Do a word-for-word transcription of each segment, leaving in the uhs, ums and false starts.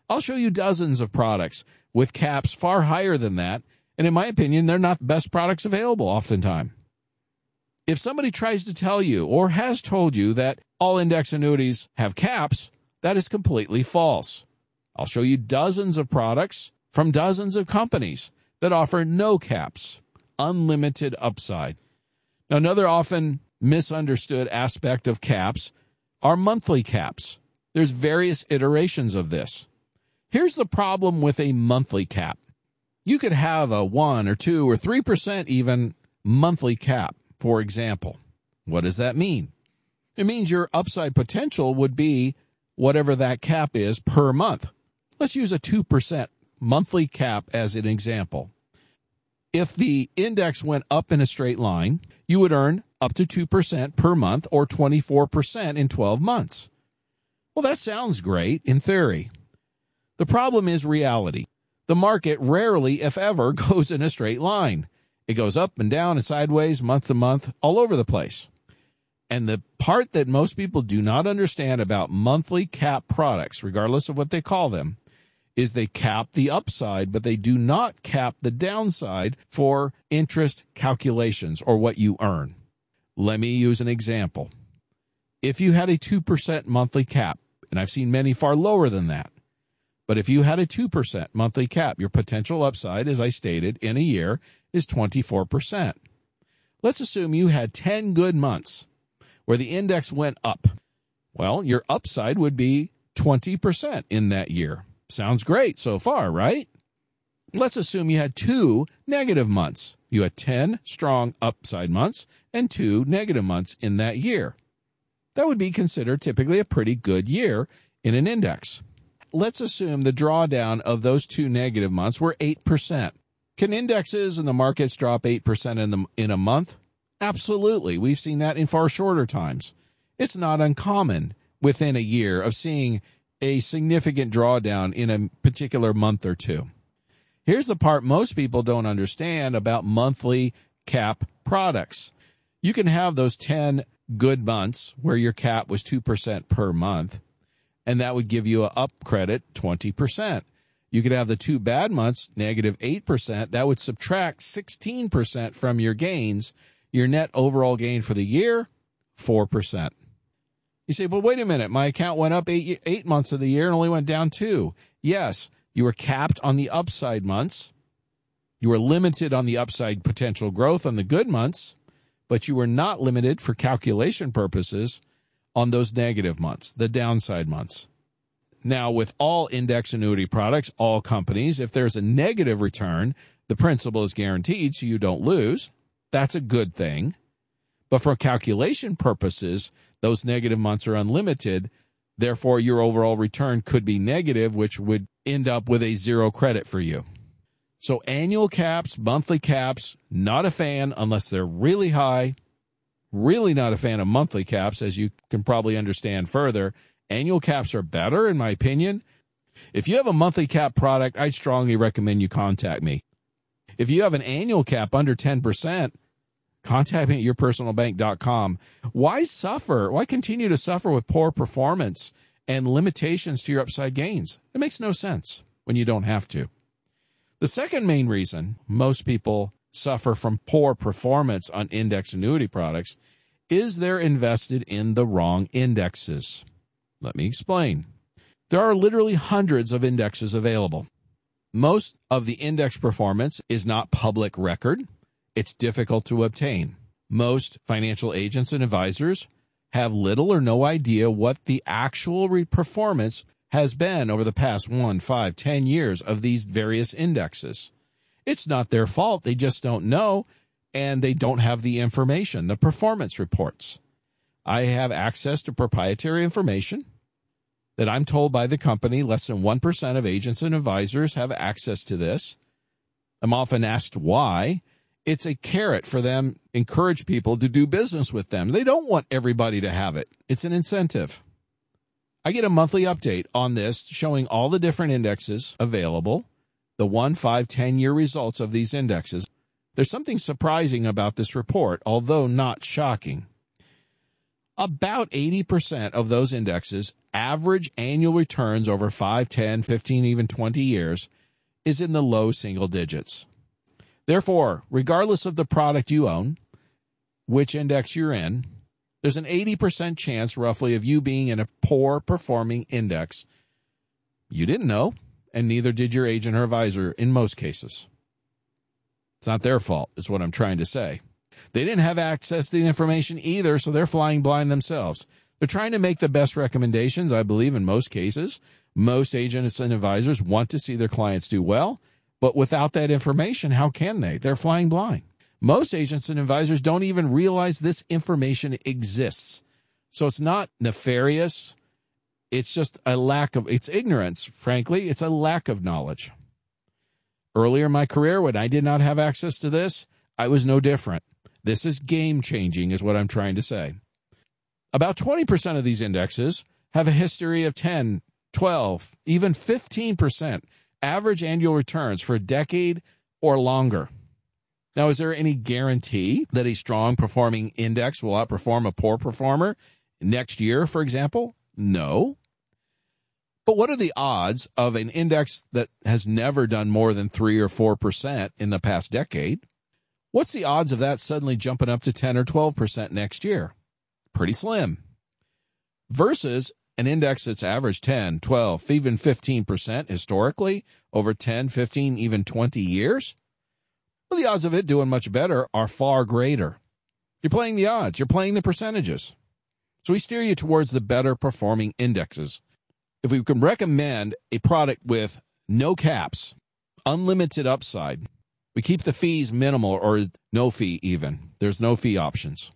I'll show you dozens of products with caps far higher than that, and in my opinion, they're not the best products available oftentimes. If somebody tries to tell you or has told you that all index annuities have caps, that is completely false. I'll show you dozens of products from dozens of companies that offer no caps, unlimited upside. Now, another often misunderstood aspect of caps are monthly caps. There's various iterations of this. Here's the problem with a monthly cap. You could have a one or two or three percent even monthly cap, for example. What does that mean? It means your upside potential would be whatever that cap is per month. Let's use a two percent monthly cap as an example. If the index went up in a straight line, you would earn up to two percent per month or twenty-four percent in twelve months. Well, that sounds great in theory. The problem is reality. The market rarely, if ever, goes in a straight line. It goes up and down and sideways, month to month, all over the place. And the part that most people do not understand about monthly cap products, regardless of what they call them, is they cap the upside, but they do not cap the downside for interest calculations or what you earn. Let me use an example. If you had a two percent monthly cap, and I've seen many far lower than that, but if you had a two percent monthly cap, your potential upside, as I stated, in a year is twenty-four percent. Let's assume you had ten good months where the index went up. Well, your upside would be twenty percent in that year. Sounds great so far, right? Let's assume you had two negative months. You had ten strong upside months and two negative months in that year. That would be considered typically a pretty good year in an index. Let's assume the drawdown of those two negative months were eight percent. Can indexes and the markets drop eight percent in, the, in a month? Absolutely. We've seen that in far shorter times. It's not uncommon within a year of seeing a significant drawdown in a particular month or two. Here's the part most people don't understand about monthly cap products. You can have those ten good months where your cap was two percent per month, and that would give you an up credit twenty percent. You could have the two bad months, negative eight percent. That would subtract sixteen percent from your gains. Your net overall gain for the year, four percent. You say, but wait a minute, my account went up eight, eight months of the year and only went down two. Yes, you were capped on the upside months. You were limited on the upside potential growth on the good months, but you were not limited for calculation purposes on those negative months, the downside months. Now, with all index annuity products, all companies, if there's a negative return, the principal is guaranteed so you don't lose. That's a good thing. But for calculation purposes, those negative months are unlimited. Therefore, your overall return could be negative, which would end up with a zero credit for you. So annual caps, monthly caps, not a fan unless they're really high. Really not a fan of monthly caps, as you can probably understand further. Annual caps are better, in my opinion. If you have a monthly cap product, I strongly recommend you contact me. If you have an annual cap under ten percent, contact me at your personal bank dot com. Why suffer? Why continue to suffer with poor performance and limitations to your upside gains? It makes no sense when you don't have to. The second main reason most people suffer from poor performance on index annuity products is they're invested in the wrong indexes. Let me explain. There are literally hundreds of indexes available. Most of the index performance is not public record. It's difficult to obtain. Most financial agents and advisors have little or no idea what the actual re- performance has been over the past one, five, ten years of these various indexes. It's not their fault. They just don't know, and they don't have the information, the performance reports. I have access to proprietary information that I'm told by the company less than one percent of agents and advisors have access to this. I'm often asked why. It's a carrot for them, encourage people to do business with them. They don't want everybody to have it. It's an incentive. I get a monthly update on this showing all the different indexes available, the one, five, ten-year results of these indexes. There's something surprising about this report, although not shocking. About eighty percent of those indexes' average annual returns over five, ten, fifteen, even twenty years is in the low single digits. Therefore, regardless of the product you own, which index you're in, there's an eighty percent chance roughly of you being in a poor performing index. You didn't know, and neither did your agent or advisor in most cases. It's not their fault, is what I'm trying to say. They didn't have access to the information either, so they're flying blind themselves. They're trying to make the best recommendations, I believe, in most cases. Most agents and advisors want to see their clients do well, but without that information, how can they? They're flying blind. Most agents and advisors don't even realize this information exists. So it's not nefarious. It's just a lack of, it's ignorance, frankly. It's a lack of knowledge. Earlier in my career, when I did not have access to this, I was no different. This is game-changing, is what I'm trying to say. About twenty percent of these indexes have a history of ten, twelve, even fifteen percent average annual returns for a decade or longer. Now, is there any guarantee that a strong performing index will outperform a poor performer next year, for example? No. But what are the odds of an index that has never done more than three or four percent in the past decade? What's the odds of that suddenly jumping up to ten or twelve percent next year? Pretty slim. Versus an index that's averaged ten, twelve, even fifteen percent historically over ten, fifteen, even twenty years? Well, the odds of it doing much better are far greater. You're playing the odds. You're playing the percentages. So we steer you towards the better performing indexes. If we can recommend a product with no caps, unlimited upside, we keep the fees minimal or no fee even. There's no fee options.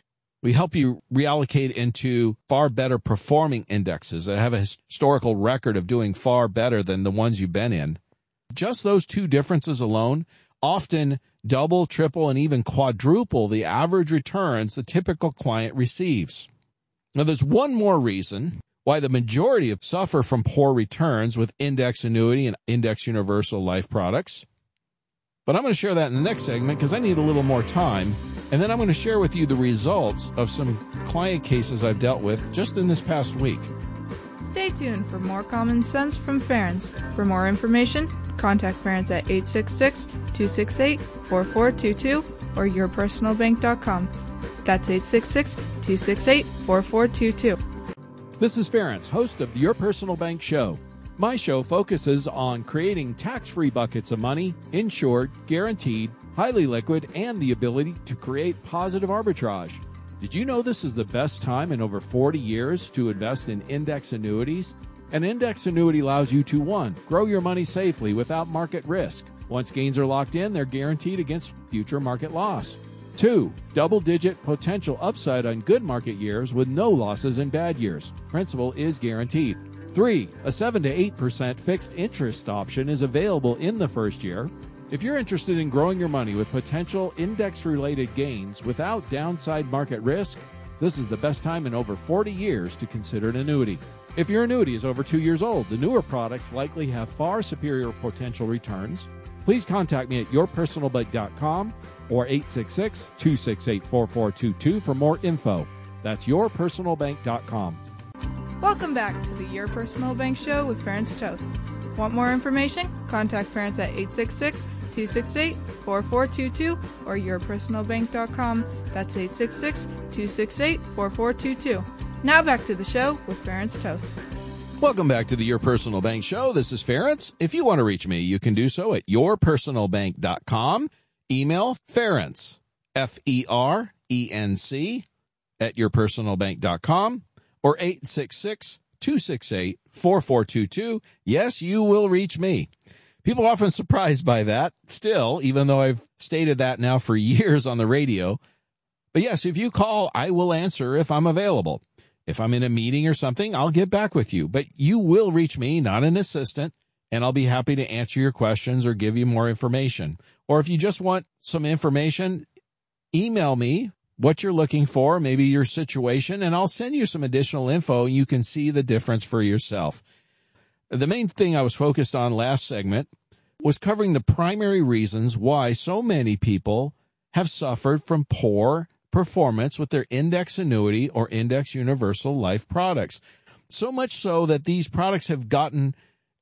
We help you reallocate into far better performing indexes that have a historical record of doing far better than the ones you've been in. Just those two differences alone often double, triple, and even quadruple the average returns the typical client receives. Now, there's one more reason why the majority of suffer from poor returns with index annuity and index universal life products. But I'm going to share that in the next segment because I need a little more time. And then I'm going to share with you the results of some client cases I've dealt with just in this past week. Stay tuned for more common sense from Ference. For more information, contact Ference at eight six six, two six eight, four four two two or your personal bank dot com. That's eight six six, two six eight, four four two two. This is Ference, host of the Your Personal Bank Show. My show focuses on creating tax-free buckets of money, insured, guaranteed, highly liquid, and the ability to create positive arbitrage. Did you know this is the best time in over forty years to invest in index annuities? An index annuity allows you to, one, grow your money safely without market risk. Once gains are locked in, they're guaranteed against future market loss. Two, double-digit potential upside on good market years with no losses in bad years. Principal is guaranteed. Three, a seven to eight percent fixed interest option is available in the first year. If you're interested in growing your money with potential index-related gains without downside market risk, this is the best time in over forty years to consider an annuity. If your annuity is over two years old, the newer products likely have far superior potential returns. Please contact me at your personal bank dot com or eight six six, two six eight, four four two two for more info. That's your personal bank dot com. Welcome back to the Your Personal Bank Show with Ference Toth. Want more information? Contact Ference at eight six six, two six eight, four four two two or your personal bank dot com. That's eight six six, two six eight, four four two two. Now back to the show with Ference Toth. Welcome back to the Your Personal Bank Show. This is Ference. If you want to reach me, you can do so at your personal bank dot com. Email Ference, F E R E N C, at your personal bank dot com. Or eight six six, two six eight, four four two two. Yes, you will reach me. People are often surprised by that still, even though I've stated that now for years on the radio. But yes, if you call, I will answer if I'm available. If I'm in a meeting or something, I'll get back with you. But you will reach me, not an assistant, and I'll be happy to answer your questions or give you more information. Or if you just want some information, email me what you're looking for, maybe your situation, and I'll send you some additional info. You can see the difference for yourself. The main thing I was focused on last segment was covering the primary reasons why so many people have suffered from poor performance with their index annuity or index universal life products. So much so that these products have gotten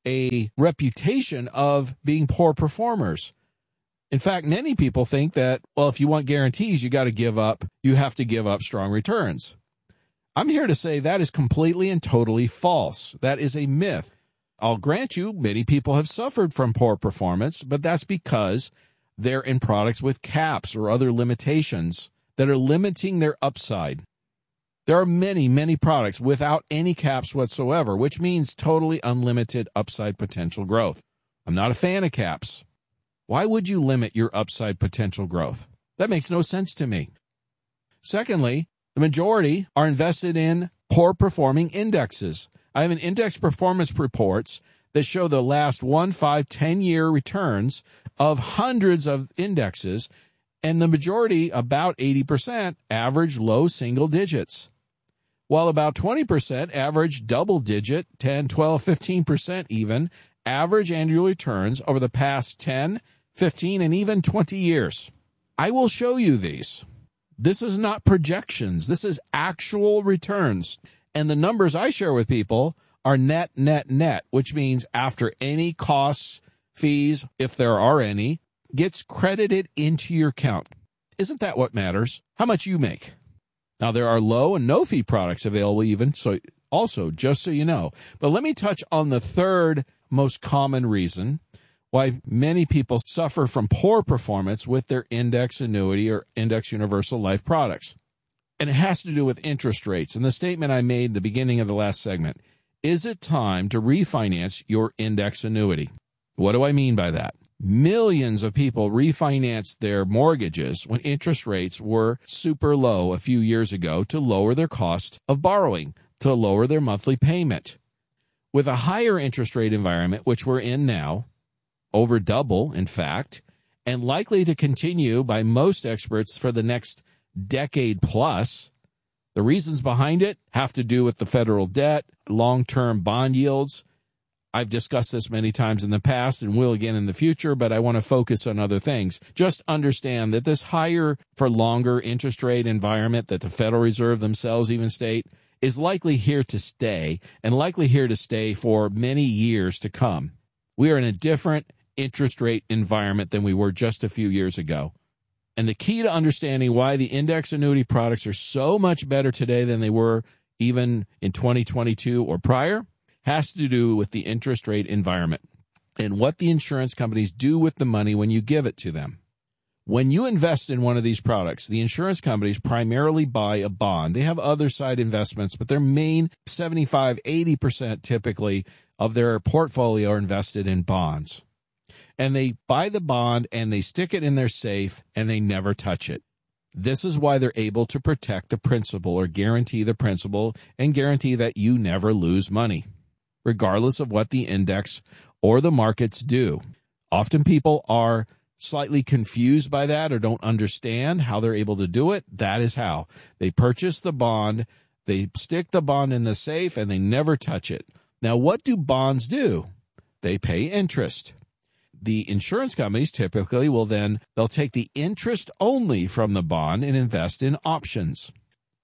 a reputation of being poor performers. In fact, many people think that, well, if you want guarantees, you got to give up, you have to give up strong returns. I'm here to say that is completely and totally false. That is a myth. I'll grant you, many people have suffered from poor performance, but that's because they're in products with caps or other limitations that are limiting their upside. There are many, many products without any caps whatsoever, which means totally unlimited upside potential growth. I'm not a fan of caps. Why would you limit your upside potential growth? That makes no sense to me. Secondly, the majority are invested in poor performing indexes. I have an index performance reports that show the last one, five, ten year returns of hundreds of indexes, and the majority, about eighty percent, average low single digits, while about twenty percent average double digit, ten, twelve, fifteen percent even, average annual returns over the past ten, fifteen, and even twenty years. I will show you these. This is not projections. This is actual returns. And the numbers I share with people are net, net, net, which means after any costs, fees, if there are any, gets credited into your account. Isn't that what matters? How much you make. Now, there are low and no fee products available even, so also, just so you know. But let me touch on the third most common reason why many people suffer from poor performance with their index annuity or index universal life products. And it has to do with interest rates. And the statement I made at the beginning of the last segment, is it time to refinance your index annuity? What do I mean by that? Millions of people refinanced their mortgages when interest rates were super low a few years ago to lower their cost of borrowing, to lower their monthly payment. With a higher interest rate environment, which we're in now, over double, in fact, and likely to continue by most experts for the next decade plus, the reasons behind it have to do with the federal debt, long-term bond yields. I've discussed this many times in the past and will again in the future, but I want to focus on other things. Just understand that this higher for longer interest rate environment that the Federal Reserve themselves even state is likely here to stay and likely here to stay for many years to come. We are in a different interest rate environment than we were just a few years ago. And the key to understanding why the index annuity products are so much better today than they were even in twenty twenty-two or prior has to do with the interest rate environment and what the insurance companies do with the money when you give it to them. When you invest in one of these products, the insurance companies primarily buy a bond. They have other side investments, but their main seventy-five, eighty percent typically of their portfolio are invested in bonds. And they buy the bond and they stick it in their safe and they never touch it. This is why they're able to protect the principal or guarantee the principal and guarantee that you never lose money, regardless of what the index or the markets do. Often people are slightly confused by that or don't understand how they're able to do it. That is how. They purchase the bond, they stick the bond in the safe, and they never touch it. Now, what do bonds do? They pay interest. The insurance companies typically will then, they'll take the interest only from the bond and invest in options.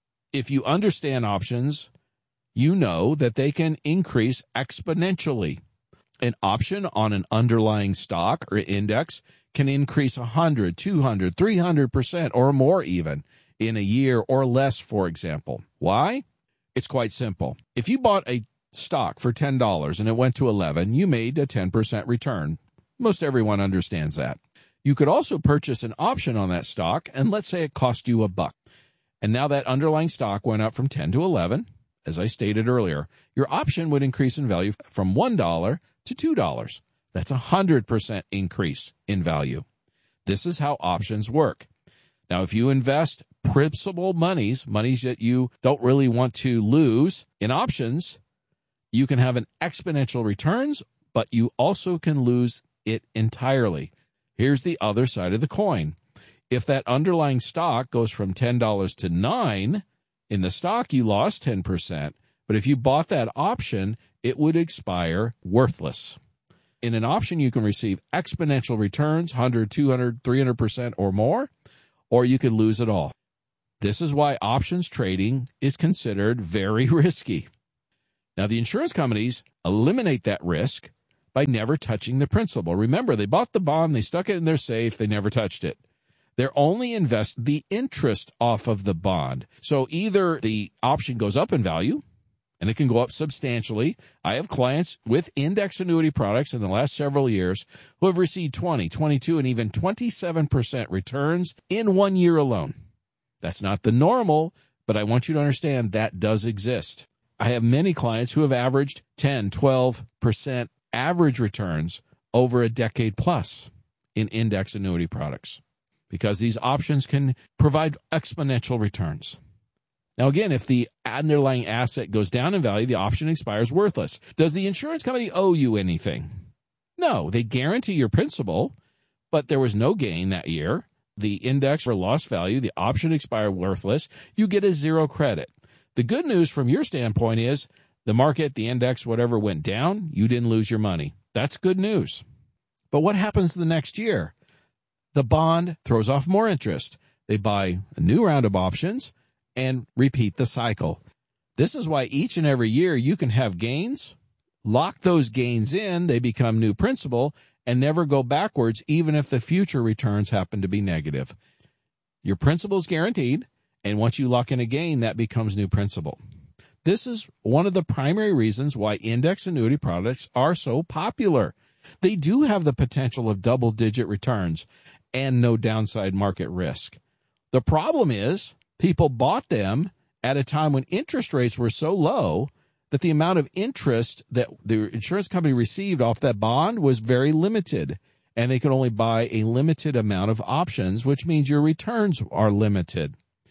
If you understand options, you know that they can increase exponentially. An option on an underlying stock or index can increase one hundred, two hundred, three hundred percent or more even in a year or less, for example. Why? It's quite simple. If you bought a stock for ten dollars and it went to eleven dollars, you made a ten percent return. Most everyone understands that. You could also purchase an option on that stock, and let's say it cost you a buck. And now that underlying stock went up from ten to eleven, as I stated earlier. Your option would increase in value from one dollar to two dollars. That's a one hundred percent increase in value. This is how options work. Now, if you invest principal monies, monies that you don't really want to lose in options, you can have an exponential returns, but you also can lose it entirely. Here's the other side of the coin. If that underlying stock goes from ten dollars to nine dollars, in the stock you lost ten percent, but if you bought that option, it would expire worthless. In an option, you can receive exponential returns, one hundred, two hundred, three hundred percent or more, or you could lose it all. This is why options trading is considered very risky. Now, the insurance companies eliminate that risk by never touching the principal. Remember, they bought the bond, they stuck it in their safe, they never touched it. They're only invest the interest off of the bond. So either the option goes up in value, and it can go up substantially. I have clients with index annuity products in the last several years who have received twenty, twenty-two, and even twenty-seven percent returns in one year alone. That's not the normal, but I want you to understand that does exist. I have many clients who have averaged ten, twelve percent average returns over a decade plus in index annuity products because these options can provide exponential returns. Now, again, if the underlying asset goes down in value, the option expires worthless. Does the insurance company owe you anything? No, they guarantee your principal, but there was no gain that year. The index or lost value, the option expired worthless. You get a zero credit. The good news from your standpoint is the market, the index, whatever went down, you didn't lose your money. That's good news. But what happens the next year? The bond throws off more interest. They buy a new round of options and repeat the cycle. This is why each and every year you can have gains, lock those gains in, they become new principal, and never go backwards even if the future returns happen to be negative. Your principal is guaranteed, and once you lock in a gain, that becomes new principal. This is one of the primary reasons why index annuity products are so popular. They do have the potential of double-digit returns and no downside market risk. The problem is people bought them at a time when interest rates were so low that the amount of interest that the insurance company received off that bond was very limited, and they could only buy a limited amount of options, which means your returns are limited.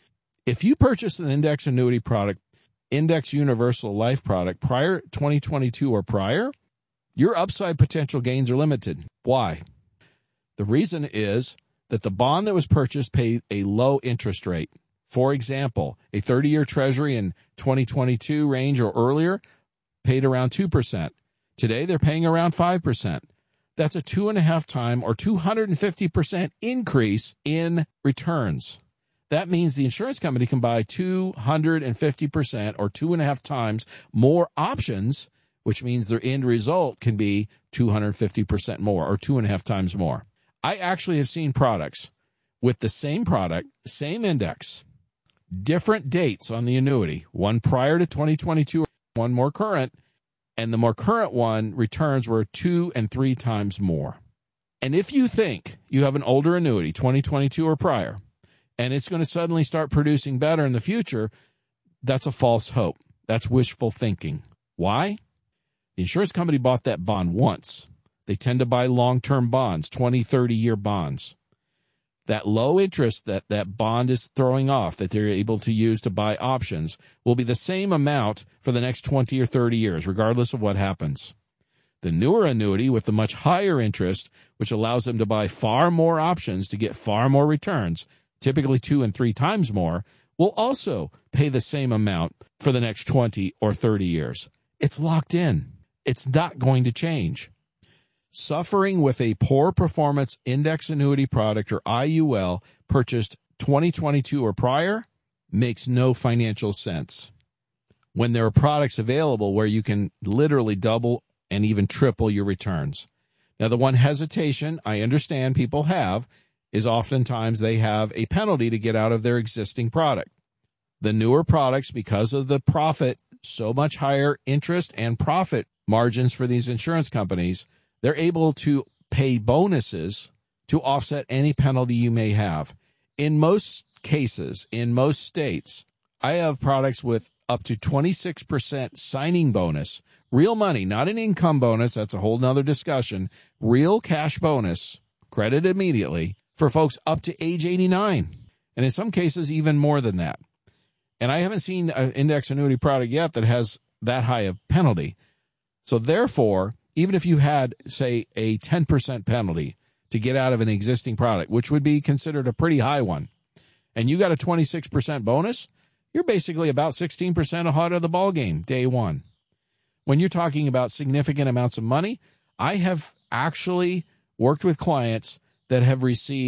If you purchase an index annuity product, index universal life product, prior to twenty twenty-two or prior, your upside potential gains are limited. Why? The reason is that the bond that was purchased paid a low interest rate. For example, a thirty-year treasury in twenty twenty-two range or earlier paid around two percent. Today, they're paying around five percent. That's a two and a half time or two hundred fifty percent increase in returns. That means the insurance company can buy two hundred fifty percent or two and a half times more options, which means their end result can be two hundred fifty percent more or two and a half times more. I actually have seen products with the same product, same index, different dates on the annuity, one prior to twenty twenty-two, one more current, and the more current one returns were two and three times more. And if you think you have an older annuity, twenty twenty-two or prior, and it's going to suddenly start producing better in the future, that's a false hope. That's wishful thinking. Why? The insurance company bought that bond once. They tend to buy long-term bonds, twenty, thirty-year bonds. That low interest that that bond is throwing off that they're able to use to buy options will be the same amount for the next twenty or thirty years, regardless of what happens. The newer annuity with the much higher interest, which allows them to buy far more options to get far more returns, typically two and three times more, will also pay the same amount for the next twenty or thirty years. It's locked in. It's not going to change. Suffering with a poor performance index annuity product or I U L purchased twenty twenty-two or prior makes no financial sense. When there are products available where you can literally double and even triple your returns. Now, the one hesitation I understand people have is oftentimes they have a penalty to get out of their existing product. The newer products, because of the profit, so much higher interest and profit margins for these insurance companies, they're able to pay bonuses to offset any penalty you may have. In most cases, in most states, I have products with up to twenty-six percent signing bonus, real money, not an income bonus. That's a whole nother discussion. Real cash bonus, credit immediately for folks up to age eighty-nine. And in some cases, even more than that. And I haven't seen an index annuity product yet that has that high of penalty. So therefore, even if you had, say, a ten percent penalty to get out of an existing product, which would be considered a pretty high one, and you got a twenty-six percent bonus, you're basically about sixteen percent ahead of the ballgame day one. When you're talking about significant amounts of money, I have actually worked with clients that have received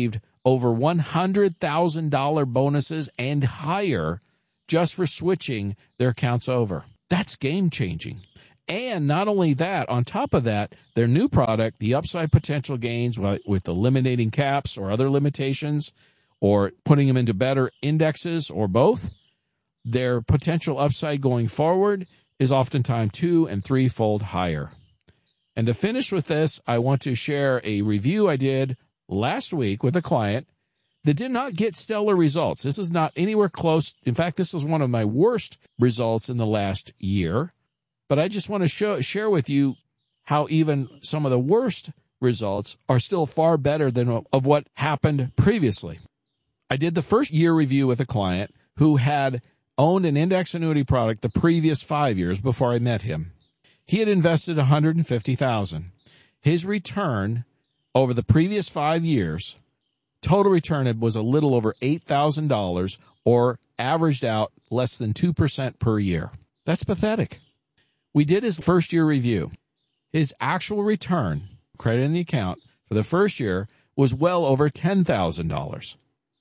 over one hundred thousand dollars bonuses and higher just for switching their accounts over. That's game-changing. And not only that, on top of that, their new product, the upside potential gains with eliminating caps or other limitations or putting them into better indexes or both, their potential upside going forward is oftentimes two and threefold higher. And to finish with this, I want to share a review I did last week with a client that did not get stellar results. This is not anywhere close. In fact, this is one of my worst results in the last year. But I just want to show, share with you how even some of the worst results are still far better than of what happened previously. I did the first year review with a client who had owned an index annuity product the previous five years before I met him. He had invested one hundred fifty thousand dollars. His return over the previous five years, total return was a little over eight thousand dollars or averaged out less than two percent per year. That's pathetic. We did his first year review. His actual return, credit in the account, for the first year was well over ten thousand dollars.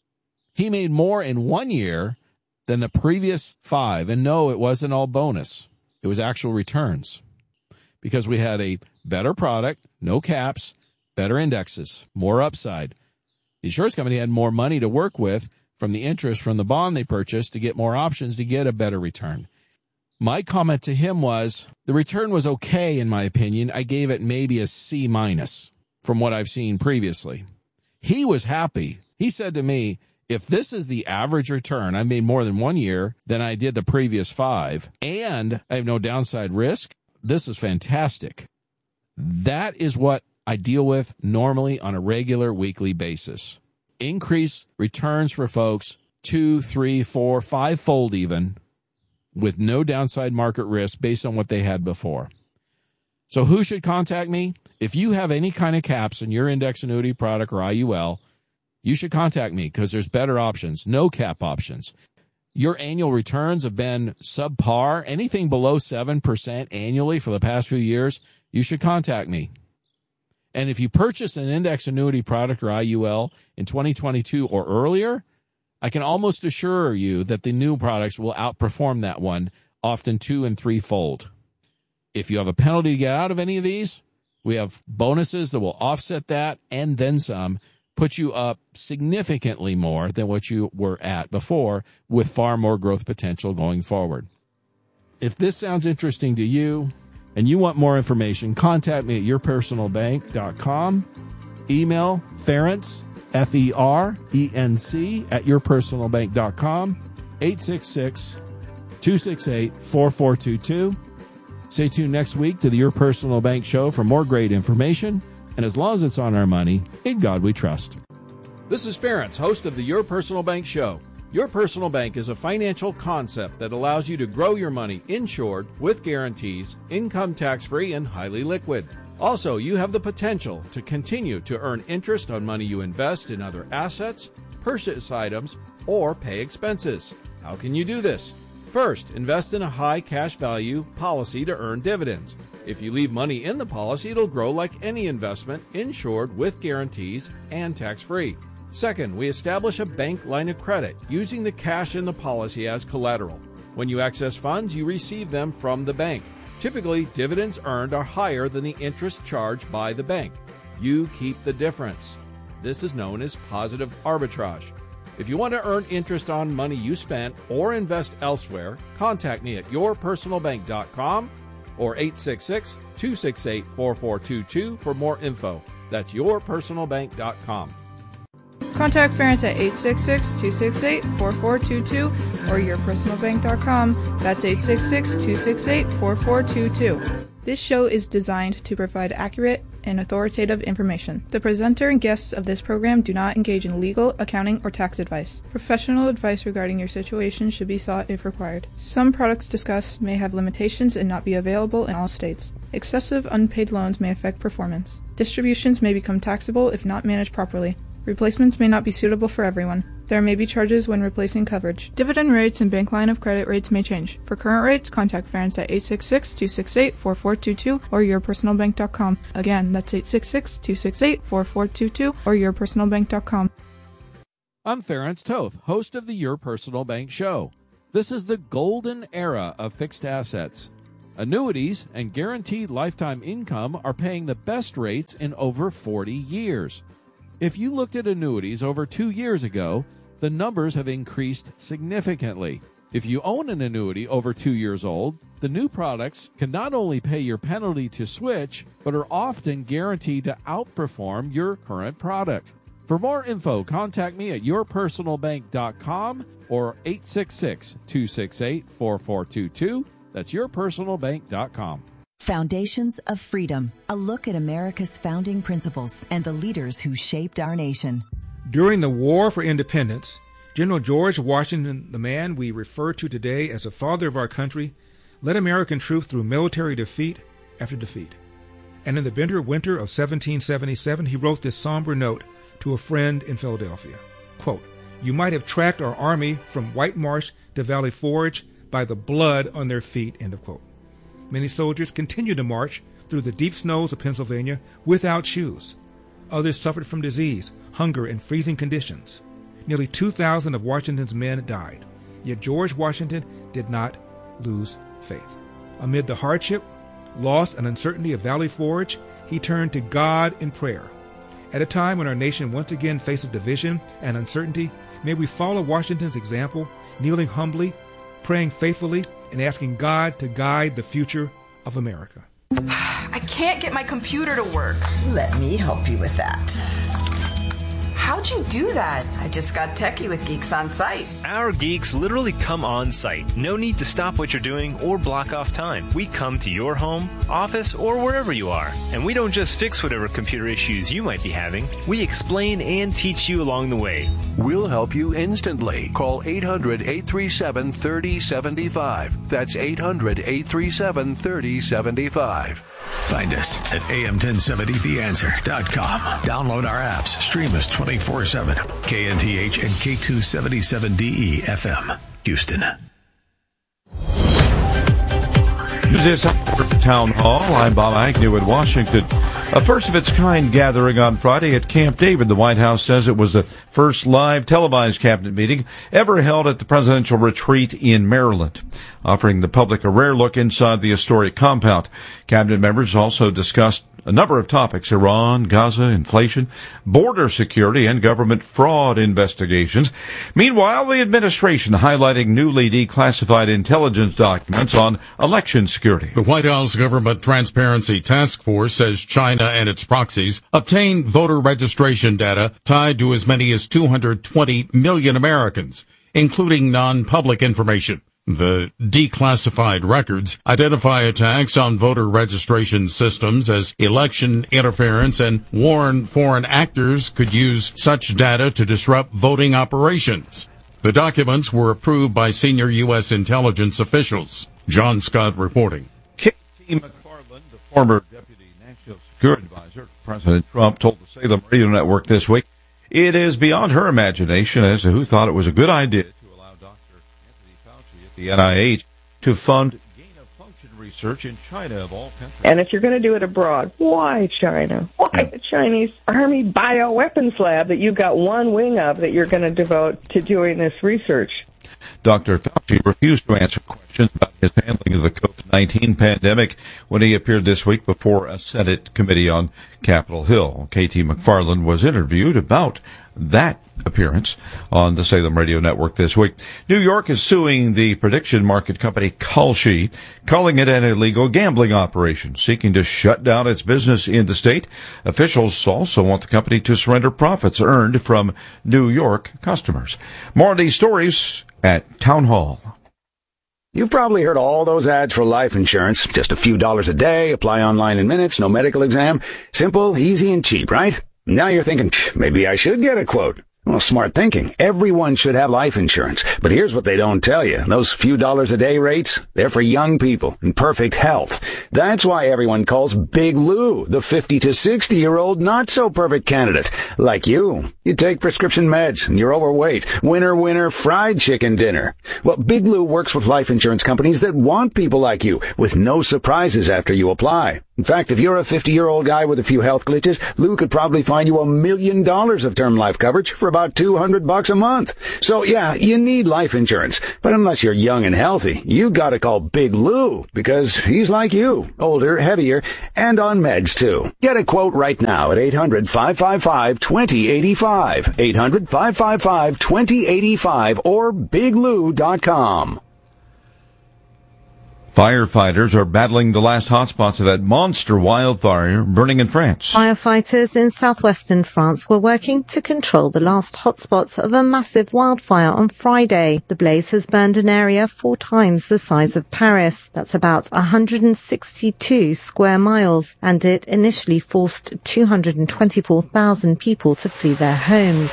He made more in one year than the previous five. And no, it wasn't all bonus. It was actual returns because we had a better product, no caps, better indexes, more upside. The insurance company had more money to work with from the interest from the bond they purchased to get more options to get a better return. My comment to him was, the return was okay, in my opinion. I gave it maybe a C minus from what I've seen previously. He was happy. He said to me, if this is the average return, I made more than one year than I did the previous five, and I have no downside risk, this is fantastic. That is what I deal with normally on a regular weekly basis. Increase returns for folks two, three, four, five-fold even, with no downside market risk based on what they had before. So who should contact me? If you have any kind of caps in your index annuity product or I U L, you should contact me because there's better options, no cap options. Your annual returns have been subpar, anything below seven percent annually for the past few years, you should contact me. And if you purchase an index annuity product or I U L in twenty twenty-two or earlier, I can almost assure you that the new products will outperform that one, often two and threefold. If you have a penalty to get out of any of these, we have bonuses that will offset that and then some, put you up significantly more than what you were at before with far more growth potential going forward. If this sounds interesting to you and you want more information, contact me at your personal bank dot com. Email Ferenc, F E R E N C, at your personal bank dot com, eight six six, two six eight, four four two two. Stay tuned next week to the Your Personal Bank Show for more great information. And as long as it's on our money, in God we trust. This is Ferenc, host of the Your Personal Bank Show. Your Personal Bank is a financial concept that allows you to grow your money insured with guarantees, income tax-free, and highly liquid. Also, you have the potential to continue to earn interest on money you invest in other assets, purchase items, or pay expenses. How can you do this? First, invest in a high cash value policy to earn dividends. If you leave money in the policy, it'll grow like any investment, insured with guarantees and tax-free. Second, we establish a bank line of credit using the cash in the policy as collateral. When you access funds, you receive them from the bank. Typically, dividends earned are higher than the interest charged by the bank. You keep the difference. This is known as positive arbitrage. If you want to earn interest on money you spent or invest elsewhere, contact me at your personal bank dot com or eight six six, two six eight, four four two two for more info. That's your personal bank dot com. Contact Ferenc at eight six six, two six eight, four four two two or your personal bank dot com. That's eight six six, two six eight, four four two two. This show is designed to provide accurate and authoritative information. The presenter and guests of this program do not engage in legal, accounting, or tax advice. Professional advice regarding your situation should be sought if required. Some products discussed may have limitations and not be available in all states. Excessive unpaid loans may affect performance. Distributions may become taxable if not managed properly. Replacements may not be suitable for everyone. There may be charges when replacing coverage. Dividend rates and bank line of credit rates may change. For current rates, contact Ferenc at eight six six, two six eight, four four two two or your personal bank dot com. Again, that's eight six six, two six eight, four four two two or your personal bank dot com. I'm Ference Toth, host of the Your Personal Bank Show. This is the golden era of fixed assets. Annuities and guaranteed lifetime income are paying the best rates in over forty years. If you looked at annuities over two years ago, the numbers have increased significantly. If you own an annuity over two years old, the new products can not only pay your penalty to switch, but are often guaranteed to outperform your current product. For more info, contact me at your personal bank dot com or eight six six, two six eight, four four two two. That's your personal bank dot com. Foundations of Freedom, a look at America's founding principles and the leaders who shaped our nation. During the War for Independence, General George Washington, the man we refer to today as the father of our country, led American troops through military defeat after defeat. And in the bitter winter of seventeen seventy-seven, he wrote this somber note to a friend in Philadelphia. Quote, "You might have tracked our army from White Marsh to Valley Forge by the blood on their feet," end of quote. Many soldiers continued to march through the deep snows of Pennsylvania without shoes. Others suffered from disease, hunger, and freezing conditions. Nearly two thousand of Washington's men died. Yet George Washington did not lose faith. Amid the hardship, loss, and uncertainty of Valley Forge, he turned to God in prayer. At a time when our nation once again faces division and uncertainty, may we follow Washington's example, kneeling humbly, praying faithfully, and asking God to guide the future of America. I can't get my computer to work. Let me help you with that. How'd you do that? I just got techie with Geeks on Site. Our geeks literally come on site. No need to stop what you're doing or block off time. We come to your home, office, or wherever you are. And we don't just fix whatever computer issues you might be having. We explain and teach you along the way. We'll help you instantly. Call eight hundred, eight three seven, three oh seven five. That's eight hundred, eight three seven, three oh seven five. Find us at A M ten seventy the answer dot com. Download our apps. Stream us twenty-four seven. K N T H and K two seventy-seven D E F M. Houston. This is Town Hall. I'm Bob Agnew in Washington. A first-of-its-kind gathering on Friday at Camp David. The White House says it was the first live televised cabinet meeting ever held at the presidential retreat in Maryland, offering the public a rare look inside the historic compound. Cabinet members also discussed a number of topics: Iran, Gaza, inflation, border security, and government fraud investigations. Meanwhile, the administration highlighting newly declassified intelligence documents on election security. The White House Government Transparency Task Force says China and its proxies obtained voter registration data tied to as many as two hundred twenty million Americans, including non-public information. The declassified records identify attacks on voter registration systems as election interference and warn foreign actors could use such data to disrupt voting operations. The documents were approved by senior U S intelligence officials. John Scott reporting. K T McFarland, the former deputy national security advisor to President Trump, told the Salem Radio Network this week it is beyond her imagination as to who thought it was a good idea the N I H to fund gain-of-function research in China of all countries. And if you're going to do it abroad, why China? Why yeah. the Chinese Army bioweapons lab that you've got one wing of that you're going to devote to doing this research? Doctor Fauci refused to answer questions about his handling of the COVID nineteen pandemic when he appeared this week before a Senate committee on Capitol Hill. K T McFarland was interviewed about that appearance on the Salem Radio Network this week. New York is suing the prediction market company Kalshi, calling it an illegal gambling operation, seeking to shut down its business in the state. Officials also want the company to surrender profits earned from New York customers. More of these stories at Town Hall. You've probably heard all those ads for life insurance. Just a few dollars a day, apply online in minutes, no medical exam. Simple, easy, and cheap, right? Now you're thinking, maybe I should get a quote. Well, smart thinking. Everyone should have life insurance. But here's what they don't tell you. Those few dollars a day rates, they're for young people in perfect health. That's why everyone calls Big Lou the fifty to sixty-year-old not-so-perfect candidate. Like you. You take prescription meds and you're overweight. Winner, winner, fried chicken dinner. Well, Big Lou works with life insurance companies that want people like you with no surprises after you apply. In fact, if you're a fifty-year-old guy with a few health glitches, Lou could probably find you a million dollars of term life coverage for about two hundred bucks a month. So yeah, you need life insurance. But unless you're young and healthy, you gotta call Big Lou, because he's like you, older, heavier, and on meds too. Get a quote right now at eight hundred, five five five, two zero eight five, eight hundred, five five five, two zero eight five, or big lou dot com. Firefighters are battling the last hotspots of that monster wildfire burning in France. Firefighters in southwestern France were working to control the last hotspots of a massive wildfire on Friday. The blaze has burned an area four times the size of Paris. That's about one hundred sixty-two square miles, and it initially forced two hundred twenty-four thousand people to flee their homes.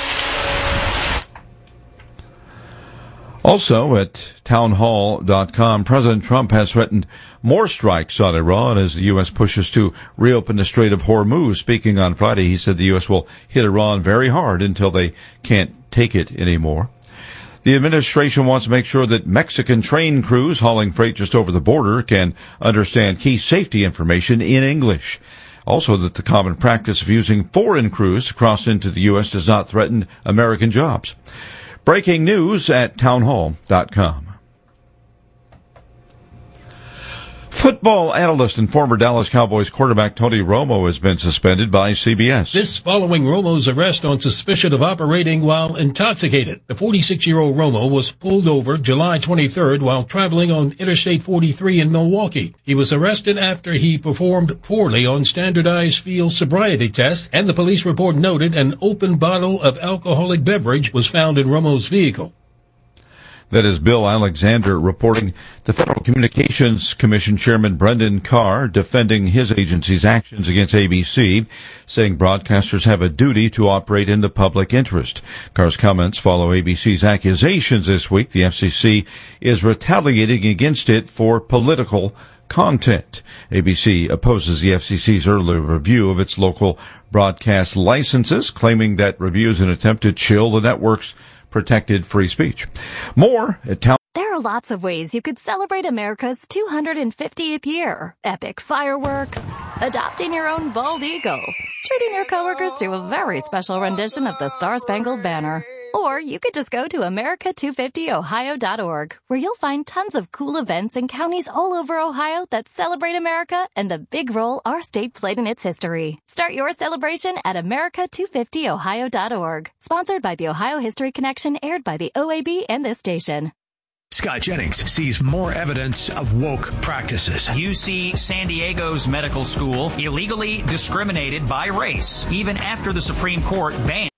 Also at town hall dot com, President Trump has threatened more strikes on Iran as the U S pushes to reopen the Strait of Hormuz. Speaking on Friday, he said the U S will hit Iran very hard until they can't take it anymore. The administration wants to make sure that Mexican train crews hauling freight just over the border can understand key safety information in English. Also, that the common practice of using foreign crews to cross into the U S does not threaten American jobs. Breaking news at town hall dot com. Football analyst and former Dallas Cowboys quarterback Tony Romo has been suspended by C B S. This following Romo's arrest on suspicion of operating while intoxicated. The forty-six-year-old Romo was pulled over July twenty-third while traveling on Interstate forty-three in Milwaukee. He was arrested after he performed poorly on standardized field sobriety tests, and the police report noted an open bottle of alcoholic beverage was found in Romo's vehicle. That is Bill Alexander reporting. The Federal Communications Commission Chairman Brendan Carr defending his agency's actions against A B C, saying broadcasters have a duty to operate in the public interest. Carr's comments follow A B C's accusations this week. The F C C is retaliating against it for political content. A B C opposes the F C C's early review of its local broadcast licenses, claiming that review is an attempt to chill the network's protected free speech. More at town. There are lots of ways you could celebrate America's two hundred fiftieth year. Epic fireworks, adopting your own bald eagle, treating your coworkers to a very special rendition of the Star-Spangled Banner. Or you could just go to America two fifty Ohio dot org, where you'll find tons of cool events in counties all over Ohio that celebrate America and the big role our state played in its history. Start your celebration at America two fifty Ohio dot org. Sponsored by the Ohio History Connection, aired by the O A B and this station. Scott Jennings sees more evidence of woke practices. U C San Diego's medical school illegally discriminated by race, even after the Supreme Court banned